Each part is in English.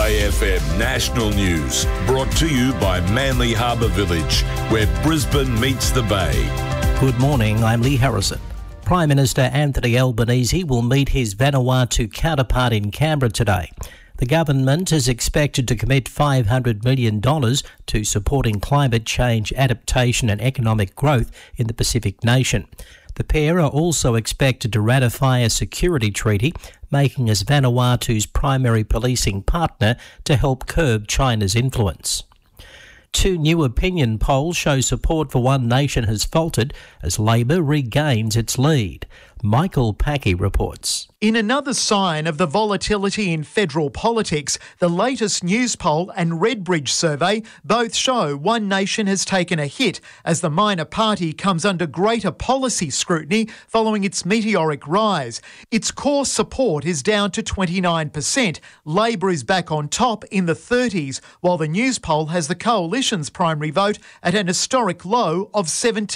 Bay FM National News, brought to you by Manly Harbour Village, where Brisbane meets the Bay. Good morning, I'm Lee Harrison. Prime Minister Anthony Albanese will meet his Vanuatu counterpart in Canberra today. The government is expected to commit $500 million to supporting climate change adaptation and economic growth in the Pacific nation. The pair are also expected to ratify a security treaty, making us Vanuatu's primary policing partner to help curb China's influence. Two new opinion polls show support for One Nation has faltered as Labor regains its lead. Michael Packey reports. In another sign of the volatility in federal politics, the latest News poll and Redbridge survey both show One Nation has taken a hit as the minor party comes under greater policy scrutiny following its meteoric rise. Its core support is down to 29%. Labor is back on top in the 30s, while the News poll has the Coalition's primary vote at an historic low of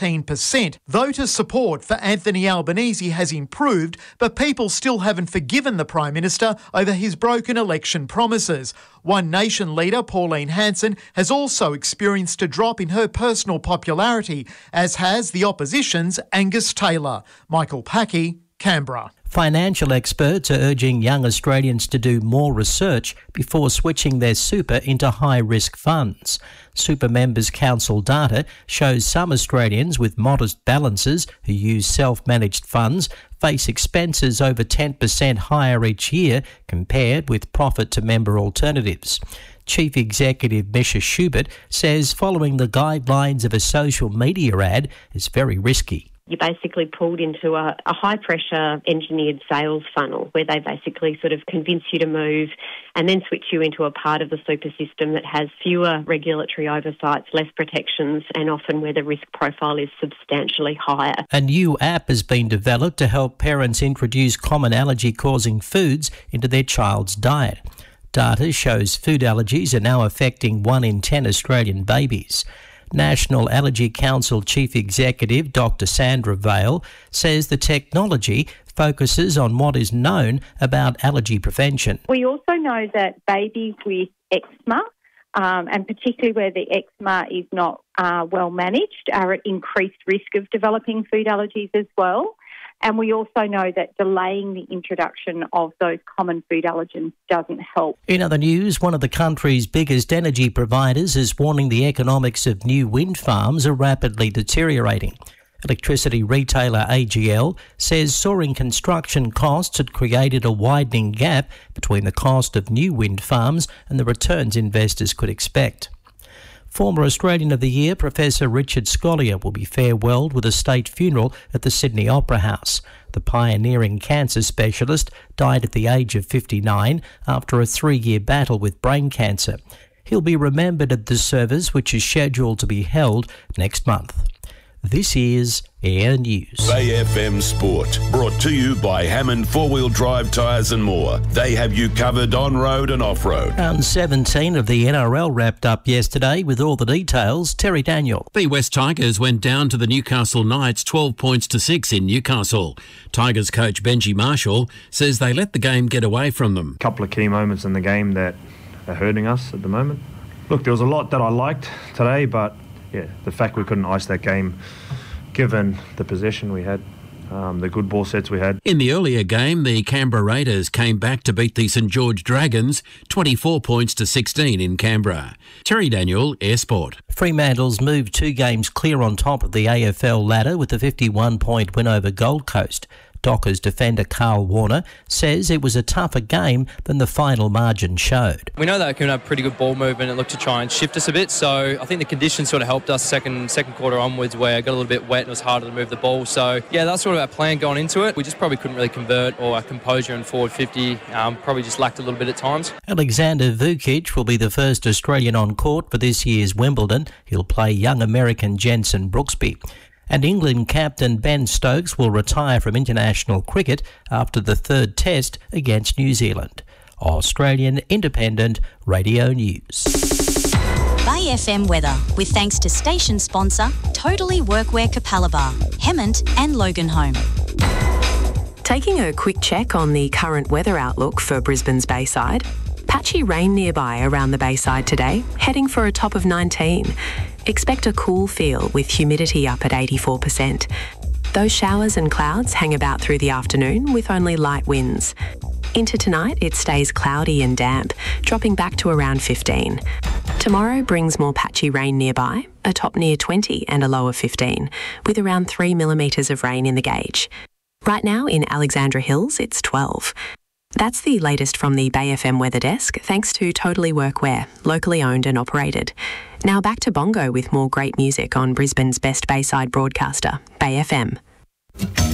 17%. Voter support for Anthony Albanese has improved, but people still haven't forgiven the Prime Minister over his broken election promises. One Nation leader Pauline Hanson has also experienced a drop in her personal popularity, as has the opposition's Angus Taylor. Michael Packey, Canberra. Financial experts are urging young Australians to do more research before switching their super into high-risk funds. Super Members Council data shows some Australians with modest balances who use self-managed funds face expenses over 10% higher each year compared with profit-to-member alternatives. Chief Executive Misha Schubert says following the guidelines of a social media ad is very risky. You're basically pulled into a high-pressure engineered sales funnel where they basically sort of convince you to move and then switch you into a part of the super system that has fewer regulatory oversights, less protections, and often where the risk profile is substantially higher. A new app has been developed to help parents introduce common allergy-causing foods into their child's diet. Data shows food allergies are now affecting 1 in 10 Australian babies. National Allergy Council Chief Executive Dr. Sandra Vale says the technology focuses on what is known about allergy prevention. We also know that babies with eczema, and particularly where the eczema is not well managed, are at increased risk of developing food allergies as well. And we also know that delaying the introduction of those common food allergens doesn't help. In other news, one of the country's biggest energy providers is warning the economics of new wind farms are rapidly deteriorating. Electricity retailer AGL says soaring construction costs had created a widening gap between the cost of new wind farms and the returns investors could expect. Former Australian of the Year, Professor Richard Scolyer, will be farewelled with a state funeral at the Sydney Opera House. The pioneering cancer specialist died at the age of 59 after a 3-year battle with brain cancer. He'll be remembered at the service, which is scheduled to be held next month. This is Air News. Bay FM Sport, brought to you by Hammond 4-Wheel Drive Tyres and More. They have you covered on-road and off-road. Round 17 of the NRL wrapped up yesterday with all the details. Terry Daniel. The West Tigers went down to the Newcastle Knights 12 points to 6 in Newcastle. Tigers coach Benji Marshall says they let the game get away from them. A couple of key moments in the game that are hurting us at the moment. Look, there was a lot that I liked today, but yeah, the fact we couldn't ice that game, given the possession we had, the good ball sets we had. In the earlier game, the Canberra Raiders came back to beat the St George Dragons 24 points to 16 in Canberra. Terry Daniel, Air Sport. Fremantle's moved 2 games clear on top of the AFL ladder with a 51-point win over Gold Coast. Dockers defender Carl Warner says it was a tougher game than the final margin showed. We know that can have pretty good ball movement and look to try and shift us a bit, so I think the conditions sort of helped us second quarter onwards, where it got a little bit wet and it was harder to move the ball. So yeah, that's sort of our plan going into it. We just probably couldn't really convert, or our composure in forward 50 probably just lacked a little bit at times. Alexander Vukic will be the first Australian on court for this year's Wimbledon. He'll play young American Jensen Brooksby. And England captain Ben Stokes will retire from international cricket after the 3rd test against New Zealand. Australian Independent Radio News. Bay FM weather, with thanks to station sponsor Totally Workwear Capalaba, Hemmant and Loganholme. Taking a quick check on the current weather outlook for Brisbane's Bayside. Patchy rain nearby around the Bayside today, heading for a top of 19. Expect a cool feel with humidity up at 84%. Those showers and clouds hang about through the afternoon with only light winds. Into tonight, it stays cloudy and damp, dropping back to around 15. Tomorrow brings more patchy rain nearby, a top near 20 and a low of 15, with around 3 millimetres of rain in the gauge. Right now in Alexandra Hills, it's 12. That's the latest from the Bay FM weather desk, thanks to Totally Workwear, locally owned and operated. Now back to Bongo with more great music on Brisbane's best Bayside broadcaster, Bay FM.